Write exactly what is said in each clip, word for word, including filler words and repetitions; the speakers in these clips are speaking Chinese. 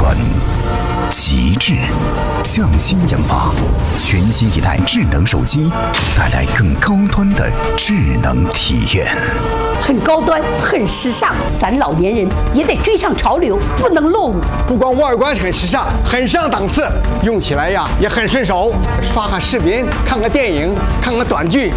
准、极致、匠心研发，全新一代智能手机带来更高端的智能体验。 很高端，很时尚，咱老年人也得追上潮流，不能落伍。 不光外观很时尚，很上档次，用起来呀也很顺手。刷个视频，看个电影，看个短剧。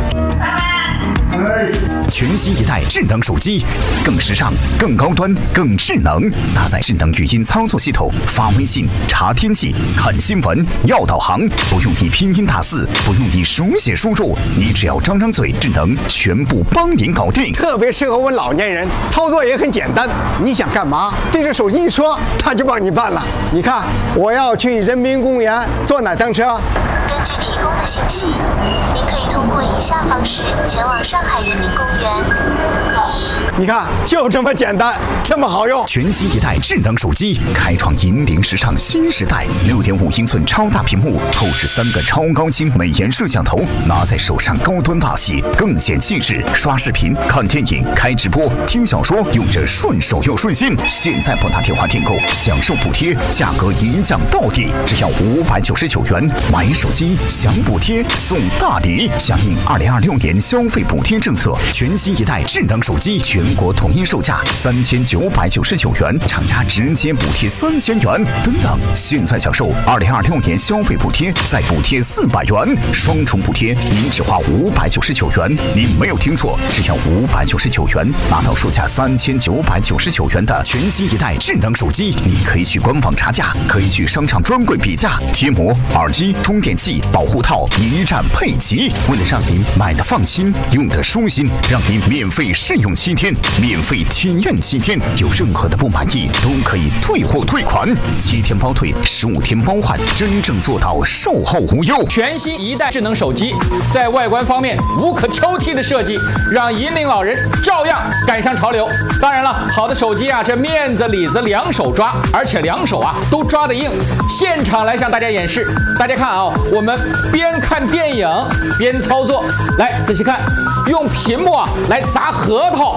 全新一代智能手机，更时尚、更高端、更智能，搭载智能语音操作系统，发微信、查天气、看新闻、要导航，不用你拼音打字，不用你手写输入，你只要张张嘴，智能全部帮您搞定。 特别适合我们老年人，操作也很简单。你想干嘛，对着手机一说，它就帮你办了。你看，我要去人民公园坐哪趟车？ 根据提供的信息，您可以通过以下方式前往上海人民公园。 你看，就这么简单，这么好用。 全新一代智能手机，开创引领时尚新时代。六点五英寸超大屏幕，后置三个超高清美颜摄像头，拿在手上高端大气，更显气质。刷视频、看电影、开直播、听小说，用着顺手又顺心。现在拨打电话订购，享受补贴，价格一降到底，只要五百九十九元。买手机享补贴送大礼，响应二零二六年消费补贴政策，全新一代智能手机全国统一售价三千九百九十九元，厂家直接补贴三千元。等等，现在享受二零二六年消费补贴，再补贴四百元，双重补贴，您只花五百九十九元。您没有听错，只要五百九十九元，拿到售价三千九百九十九元的全新一代智能手机。你可以去官网查价，可以去商场专柜比价，贴膜、耳机、充电器、保护套一站配齐。为了让您买的放心，用的舒心，让您免费试用七天，免费体验七天，有任何的不满意都可以退货退款，七天包退，十五天包换，真正做到售后无忧。 全新一代智能手机在外观方面无可挑剔的设计，让引领老人照样赶上潮流。当然了，好的手机啊，这面子里子两手抓，而且两手啊都抓得硬。现场来向大家演示，大家看啊，我们边看电影边操作，来仔细看，用屏幕啊来砸核桃，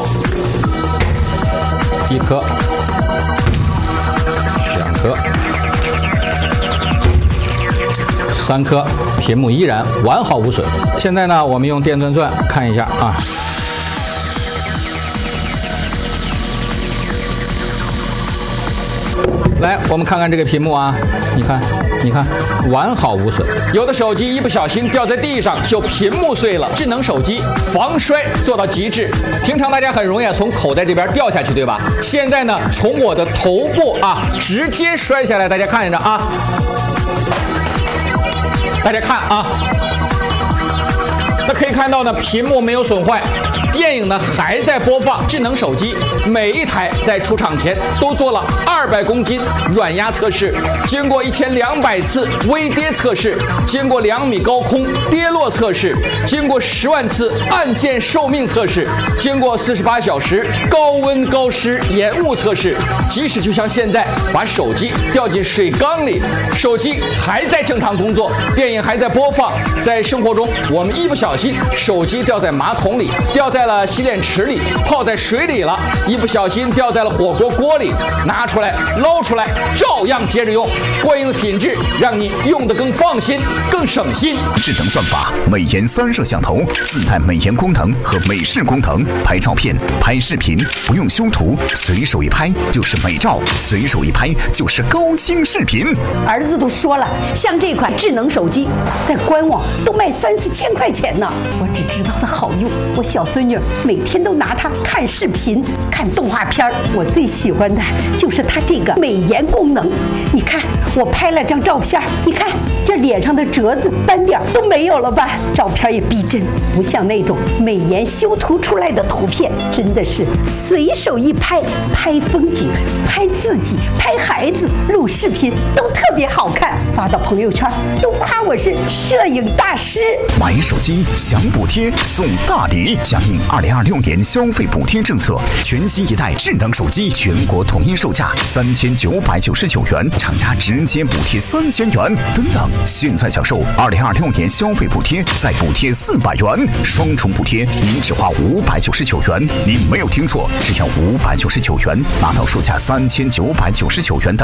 一颗，两颗，三颗，屏幕依然完好无损。现在呢，我们用电钻钻看一下啊。来，我们看看这个屏幕啊，你看，你看，完好无损。有的手机一不小心掉在地上就屏幕碎了，智能手机防摔做到极致。平常大家很容易从口袋这边掉下去，对吧？现在呢，从我的头部啊直接摔下来，大家看着啊，大家看啊，那可以看到呢，屏幕没有损坏。电影呢还在播放，智能手机每一台在出厂前都做了二百公斤软压测试，经过一千两百次微跌测试，经过两米高空跌落测试，经过十万次按键寿命测试，经过四十八小时高温高湿延误测试。即使就像现在把手机掉进水缸里，手机还在正常工作，电影还在播放。在生活中，我们一不小心手机掉在马桶里，掉在了洗脸池里，泡在水里了，一不小心掉在了火锅锅里，拿出来捞出来，照样接着用，过硬的品质让你用得更放心，更省心。 智能算法，美颜三摄像头，自带美颜功能和美视功能，拍照片、拍视频不用修图，随手一拍就是美照，随手一拍就是高清视频。 儿子都说了，像这款智能手机，在官网都卖三四千块钱呢。我只知道它好用，我小孙女每天都拿它看视频、看动画片。我最喜欢的就是它这个美颜功能。你看，我拍了张照片，你看这脸上的褶子、斑点都没有了吧？照片也逼真，不像那种美颜修图出来的图片，真的是随手一拍，拍风景、拍自己、拍孩子、录视频都特别好看，发到朋友圈都夸我是摄影大师。 买手机享补贴送大礼，响应二零二六年消费补贴政策，全新一代智能手机全国统一售价三千九百九十九元，厂家直接补贴三千元。等等，现在享受二零二六年消费补贴，再补贴四百元，双重补贴，您只花五百九十九元。您没有听错，只要五百九十九元，拿到售价三千九百九十九元的